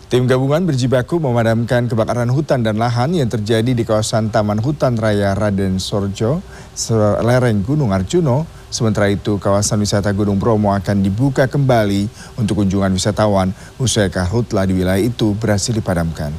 Tim gabungan berjibaku memadamkan kebakaran hutan dan lahan yang terjadi di kawasan Taman Hutan Raya Raden Sorjo, lereng Gunung Arjuno. Sementara itu, kawasan wisata Gunung Bromo akan dibuka kembali untuk kunjungan wisatawan usai karhutla di wilayah itu berhasil dipadamkan.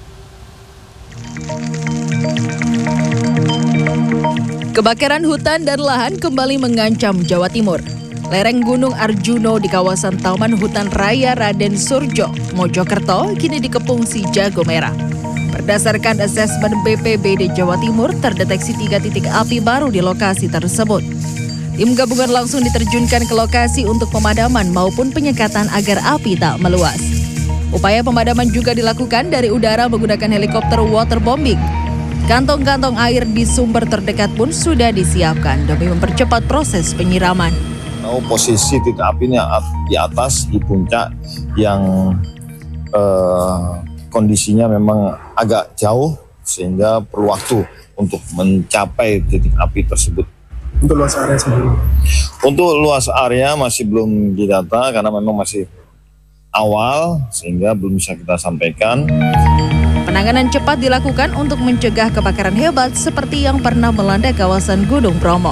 Kebakaran hutan dan lahan kembali mengancam Jawa Timur. Lereng Gunung Arjuno di kawasan Taman Hutan Raya Raden Sorjo, Mojokerto, kini dikepung si jago merah. Berdasarkan asesmen BPBD Jawa Timur, terdeteksi 3 titik api baru di lokasi tersebut. Tim gabungan langsung diterjunkan ke lokasi untuk pemadaman maupun penyekatan agar api tak meluas. Upaya pemadaman juga dilakukan dari udara menggunakan helikopter waterbombing. Kantong-kantong air di sumber terdekat pun sudah disiapkan demi mempercepat proses penyiraman. Posisi titik apinya di atas, di puncak yang kondisinya memang agak jauh sehingga perlu waktu untuk mencapai titik api tersebut. Untuk luas area sendiri? Untuk luas area masih belum didata karena memang masih awal sehingga belum bisa kita sampaikan. Penanganan cepat dilakukan untuk mencegah kebakaran hebat seperti yang pernah melanda kawasan Gunung Bromo.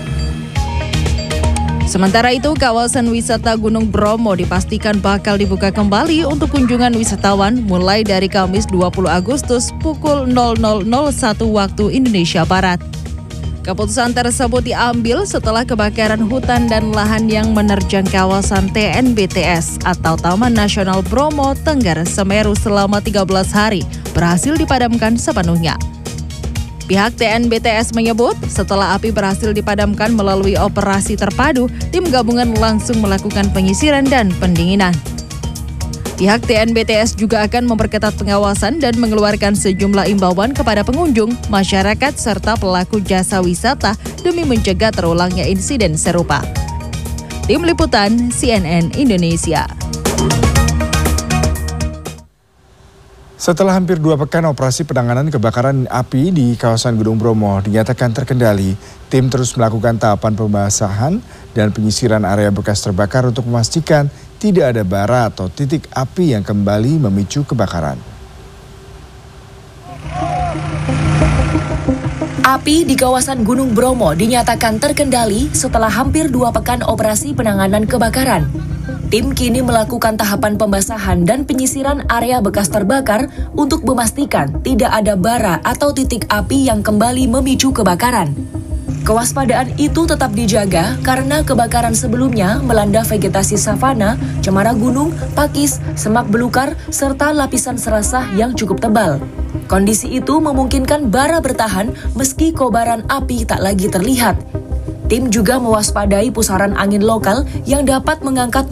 Sementara itu, kawasan wisata Gunung Bromo dipastikan bakal dibuka kembali untuk kunjungan wisatawan mulai dari Kamis 20 Agustus pukul 00.01 waktu Indonesia Barat. Keputusan tersebut diambil setelah kebakaran hutan dan lahan yang menerjang kawasan TNBTS atau Taman Nasional Bromo Tengger Semeru selama 13 hari berhasil dipadamkan sepenuhnya. Pihak TNBTS menyebut setelah api berhasil dipadamkan melalui operasi terpadu, tim gabungan langsung melakukan penyisiran dan pendinginan. Pihak TNBTS juga akan memperketat pengawasan dan mengeluarkan sejumlah imbauan kepada pengunjung, masyarakat, serta pelaku jasa wisata demi mencegah terulangnya insiden serupa. Tim Liputan CNN Indonesia. Setelah hampir 2 pekan operasi penanganan kebakaran api di kawasan Gunung Bromo dinyatakan terkendali, tim terus melakukan tahapan pembasahan dan penyisiran area bekas terbakar untuk memastikan tidak ada bara atau titik api yang kembali memicu kebakaran. Api di kawasan Gunung Bromo dinyatakan terkendali setelah hampir 2 pekan operasi penanganan kebakaran. Tim kini melakukan tahapan pembasahan dan penyisiran area bekas terbakar untuk memastikan tidak ada bara atau titik api yang kembali memicu kebakaran. Kewaspadaan itu tetap dijaga karena kebakaran sebelumnya melanda vegetasi savana, cemara gunung, pakis, semak belukar, serta lapisan serasah yang cukup tebal. Kondisi itu memungkinkan bara bertahan meski kobaran api tak lagi terlihat. Tim juga mewaspadai pusaran angin lokal yang dapat mengangkat